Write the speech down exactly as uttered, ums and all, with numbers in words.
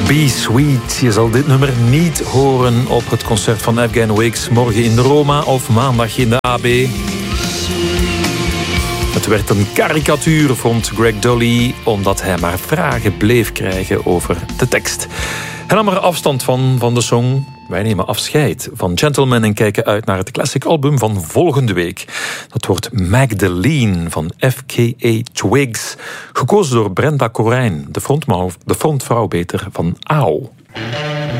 Be Sweet. Je zal dit nummer niet horen op het concert van Afghan Wigs morgen in Roma of maandag in de A B. Het werd een karikatuur, vond Greg Dolly, omdat hij maar vragen bleef krijgen over de tekst. Hij nam er afstand van, van de song. Wij nemen afscheid van Gentleman en kijken uit naar het classic album van volgende week. Dat wordt Magdalene van F K A Twigs, gekozen door Brenda Corijn, de frontvrouw, de frontvrouw beter van A O.